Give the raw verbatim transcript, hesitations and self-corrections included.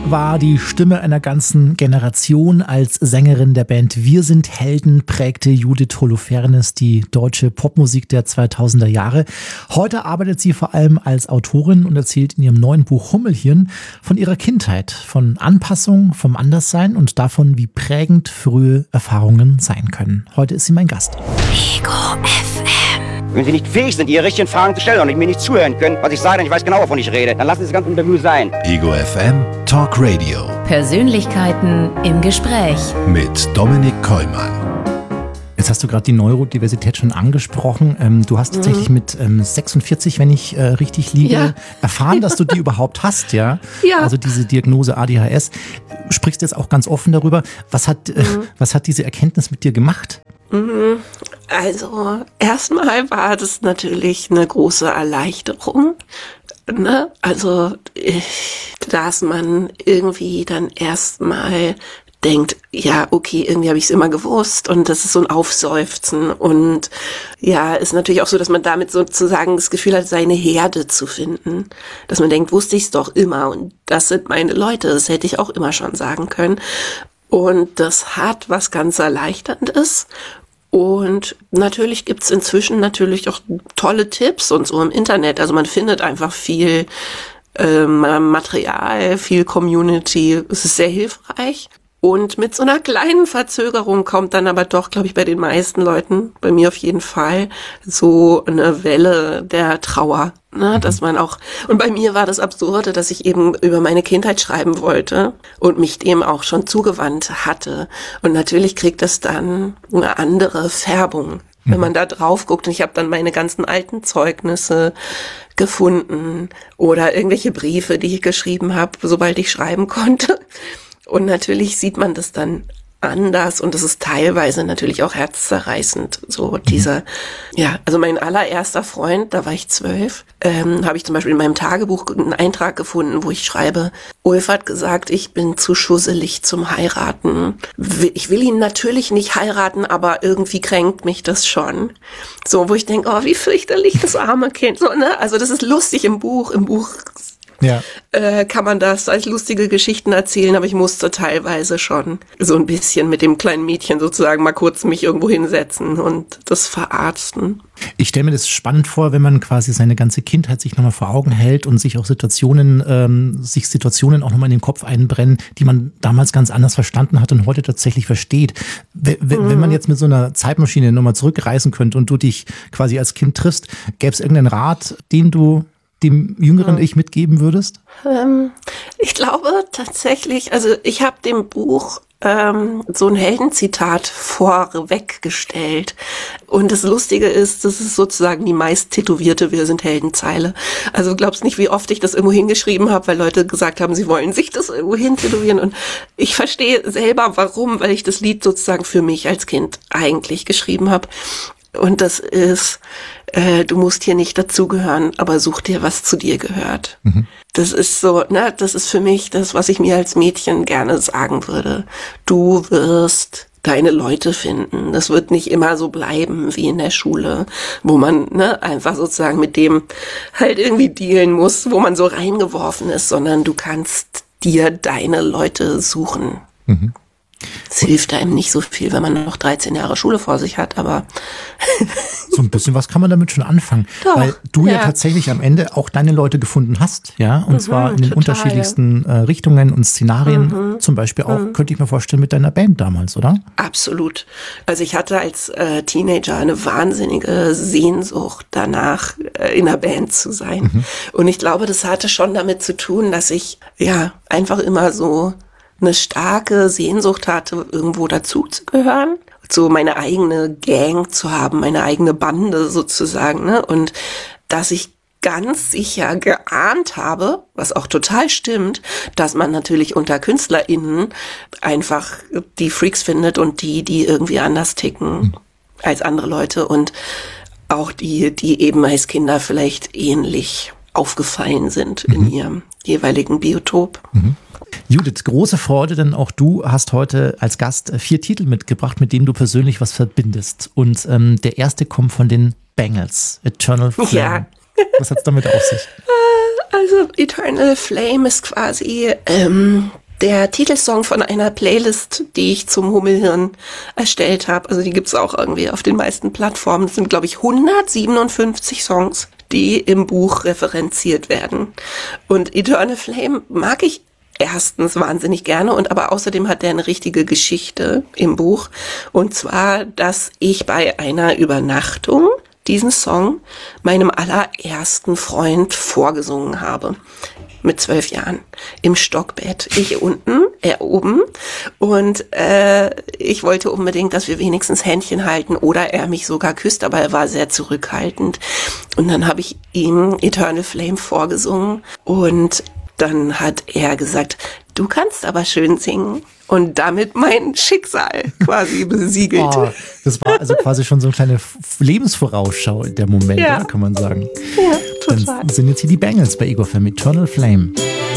war die Stimme einer ganzen Generation. Als Sängerin der Band Wir sind Helden prägte Judith Holofernes die deutsche Popmusik der zweitausender Jahre. Heute arbeitet sie vor allem als Autorin und erzählt in ihrem neuen Buch Hummelhirn von ihrer Kindheit, von Anpassung, vom Anderssein und davon, wie prägend frühe Erfahrungen sein können. Heute ist sie mein Gast. Ego F M. Wenn Sie nicht fähig sind, Ihre richtigen Fragen zu stellen und mir nicht zuhören können, was ich sage, und ich weiß genau, wovon ich rede, dann lassen Sie das ganze Interview sein. Ego F M Talk Radio. Persönlichkeiten im Gespräch. Mit Dominik Kollmann. Jetzt hast du gerade die Neurodiversität schon angesprochen. Ähm, du hast tatsächlich mhm. mit ähm, sechsundvierzig, wenn ich äh, richtig liege, ja. erfahren, dass du die überhaupt hast, ja? Ja. Also diese Diagnose A D H S. Sprichst jetzt auch ganz offen darüber. Was hat, mhm. äh, was hat diese Erkenntnis mit dir gemacht? Also erstmal war das natürlich eine große Erleichterung, ne? Also dass man irgendwie dann erstmal denkt, ja, okay, irgendwie habe ich es immer gewusst und das ist so ein Aufseufzen und ja, ist natürlich auch so, dass man damit sozusagen das Gefühl hat, seine Herde zu finden, dass man denkt, wusste ich es doch immer und das sind meine Leute, das hätte ich auch immer schon sagen können. Und das hat was ganz Erleichterndes. Und natürlich gibt's inzwischen natürlich auch tolle Tipps und so im Internet. Also man findet einfach viel ähm, Material, viel Community. Es ist sehr hilfreich. Und mit so einer kleinen Verzögerung kommt dann aber doch, glaube ich, bei den meisten Leuten, bei mir auf jeden Fall, so eine Welle der Trauer, ne, dass man auch, und bei mir war das Absurde, dass ich eben über meine Kindheit schreiben wollte und mich dem auch schon zugewandt hatte. Und natürlich kriegt das dann eine andere Färbung, wenn man da drauf guckt. Und ich habe dann meine ganzen alten Zeugnisse gefunden oder irgendwelche Briefe, die ich geschrieben habe, sobald ich schreiben konnte. Und natürlich sieht man das dann anders und das ist teilweise natürlich auch herzzerreißend. So dieser, ja, also mein allererster Freund, da war ich zwölf, ähm, habe ich zum Beispiel in meinem Tagebuch einen Eintrag gefunden, wo ich schreibe, Ulf hat gesagt, ich bin zu schusselig zum Heiraten. Ich will ihn natürlich nicht heiraten, aber irgendwie kränkt mich das schon. So, wo ich denke, oh, wie fürchterlich, das arme Kind. So, ne? Also das ist lustig im Buch, im Buch Ja. Äh, kann man das als lustige Geschichten erzählen, aber ich musste teilweise schon so ein bisschen mit dem kleinen Mädchen sozusagen mal kurz mich irgendwo hinsetzen und das verarzten. Ich stelle mir das spannend vor, wenn man quasi seine ganze Kindheit sich nochmal vor Augen hält und sich auch Situationen, ähm, sich Situationen auch nochmal in den Kopf einbrennen, die man damals ganz anders verstanden hat und heute tatsächlich versteht. W- w- mhm. Wenn man jetzt mit so einer Zeitmaschine nochmal zurückreisen könnte und du dich quasi als Kind triffst, gäbe es irgendeinen Rat, den du dem jüngeren hm. Ich mitgeben würdest? Ähm, ich glaube tatsächlich, also ich habe dem Buch ähm, so ein Heldenzitat vorweggestellt. Und das Lustige ist, das ist sozusagen die meist tätowierte Wir sind Heldenzeile. Also du glaubst nicht, wie oft ich das irgendwo hingeschrieben habe, weil Leute gesagt haben, sie wollen sich das irgendwo hin tätowieren. Und ich verstehe selber, warum, weil ich das Lied sozusagen für mich als Kind eigentlich geschrieben habe. Und das ist, äh, du musst hier nicht dazugehören, aber such dir, was zu dir gehört. Mhm. Das ist so, ne, das ist für mich das, was ich mir als Mädchen gerne sagen würde. Du wirst deine Leute finden. Das wird nicht immer so bleiben wie in der Schule, wo man ne einfach sozusagen mit dem halt irgendwie dealen muss, wo man so reingeworfen ist, sondern du kannst dir deine Leute suchen. Mhm. Es hilft einem nicht so viel, wenn man noch dreizehn Jahre Schule vor sich hat, aber so ein bisschen was kann man damit schon anfangen, Doch, weil du ja. ja tatsächlich am Ende auch deine Leute gefunden hast, ja, und mhm, zwar in den total. unterschiedlichsten äh, Richtungen und Szenarien, mhm. zum Beispiel auch, mhm. könnte ich mir vorstellen, mit deiner Band damals, oder? Absolut. Also ich hatte als äh, Teenager eine wahnsinnige Sehnsucht danach, äh, in einer Band zu sein. Mhm. Und ich glaube, das hatte schon damit zu tun, dass ich ja einfach immer so eine starke Sehnsucht hatte, irgendwo dazu zu gehören, so meine eigene Gang zu haben, meine eigene Bande sozusagen, ne? Und dass ich ganz sicher geahnt habe, was auch total stimmt, dass man natürlich unter KünstlerInnen einfach die Freaks findet und die, die irgendwie anders ticken als andere Leute und auch die, die eben als Kinder vielleicht ähnlich aufgefallen sind mhm. in ihrem jeweiligen Biotop. Mhm. Judith, große Freude, denn auch du hast heute als Gast vier Titel mitgebracht, mit denen du persönlich was verbindest. Und ähm, der erste kommt von den Bangles, Eternal Flame. Ja. Was hat's damit auf sich? Also Eternal Flame ist quasi ähm, der Titelsong von einer Playlist, die ich zum Hummelhirn erstellt habe. Also die gibt's auch irgendwie auf den meisten Plattformen. Es sind, glaube ich, hundertsiebenundfünfzig Songs, die im Buch referenziert werden. Und Eternal Flame mag ich erstens wahnsinnig gerne und aber außerdem hat er eine richtige Geschichte im Buch. Und zwar, dass ich bei einer Übernachtung diesen Song meinem allerersten Freund vorgesungen habe. Mit zwölf Jahren. Im Stockbett. Ich unten, er oben. Und äh, ich wollte unbedingt, dass wir wenigstens Händchen halten oder er mich sogar küsst, aber er war sehr zurückhaltend. Und dann habe ich ihm Eternal Flame vorgesungen und dann hat er gesagt, du kannst aber schön singen. Und damit mein Schicksal quasi besiegelt. Oh, das war also quasi schon so eine kleine Lebensvorausschau der Moment, ja. kann man sagen. Ja, total. Dann sind jetzt hier die Bangles bei Ego F M, Eternal Flame.